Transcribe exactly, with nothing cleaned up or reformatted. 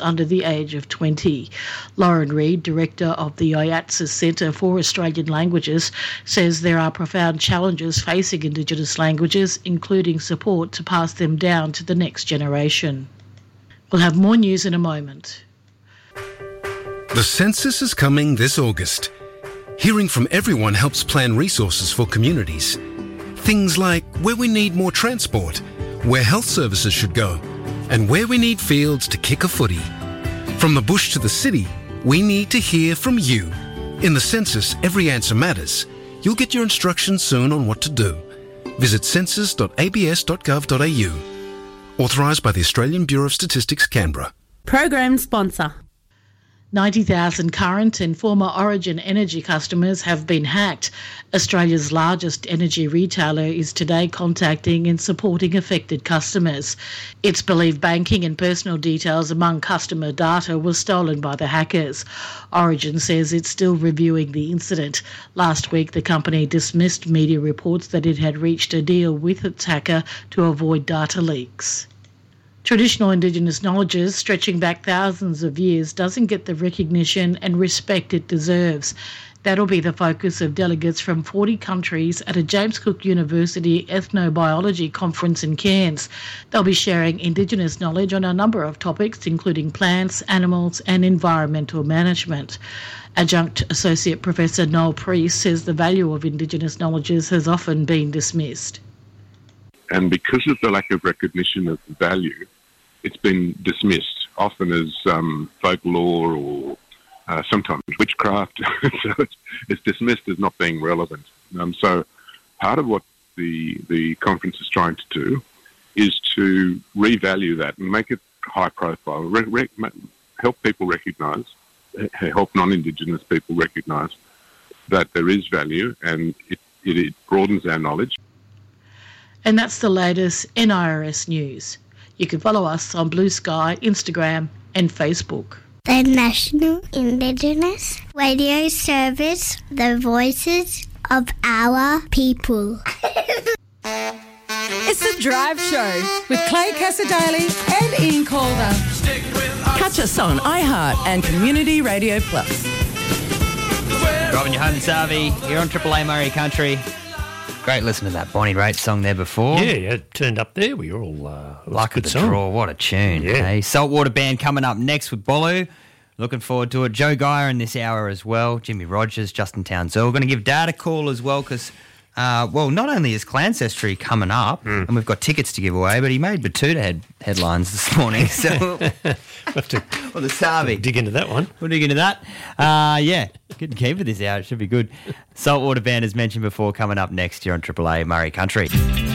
under the age of twenty. Lauren Reid, Director of the I A T S A Centre for Australian Languages, says there are profound challenges facing Indigenous languages, including support to pass them down to the next generation. We'll have more news in a moment. The census is coming this August. Hearing from everyone helps plan resources for communities. Things like where we need more transport, where health services should go, and where we need fields to kick a footy. From the bush to the city, we need to hear from you. In the census, every answer matters. You'll get your instructions soon on what to do. Visit census dot a b s dot gov dot a u. Authorised by the Australian Bureau of Statistics, Canberra. Program sponsor. ninety thousand current and former Origin Energy customers have been hacked. Australia's largest energy retailer is today contacting and supporting affected customers. It's believed banking and personal details among customer data was stolen by the hackers. Origin says it's still reviewing the incident. Last week, the company dismissed media reports that it had reached a deal with its hacker to avoid data leaks. Traditional Indigenous knowledges stretching back thousands of years doesn't get the recognition and respect it deserves. That'll be the focus of delegates from forty countries at a James Cook University ethnobiology conference in Cairns. They'll be sharing Indigenous knowledge on a number of topics, including plants, animals and environmental management. Adjunct Associate Professor Noel Priest says the value of Indigenous knowledges has often been dismissed. And because of the lack of recognition of the value, it's been dismissed, often as um, folklore or uh, sometimes witchcraft. So it's, it's dismissed as not being relevant. Um, so part of what the the conference is trying to do is to revalue that and make it high profile, re- re- help people recognise, help non-Indigenous people recognise that there is value and it, it, it broadens our knowledge. And that's the latest N I R S news. You can follow us on Blue Sky, Instagram and Facebook. The National Indigenous Radio Service, the voices of our people. It's The Drive Show with Clay Cassadaly and Ian Calder. Catch us on iHeart and Community Radio Plus. Driving you home this R V here on Triple A Murray Country. Great listen to that Bonnie Raitt song there before. Yeah, yeah, it turned up there. We were all... Uh, Luck of the song. draw. What a tune. Yeah. Hey, Saltwater Band coming up next with Bolu. Looking forward to it. Joe Geyer in this hour as well. Jimmy Rogers, Justin Townsend. We're going to give Dad a call as well because, uh, well, not only is Clancestry coming up mm. and we've got tickets to give away, but he made Batuta head headlines this morning. So, we'll have to well, the Sarvi. dig into that one. We'll dig into that. Uh, yeah, good key for this hour. It should be good. Saltwater Band, as mentioned before, coming up next here on Triple A Murray Country.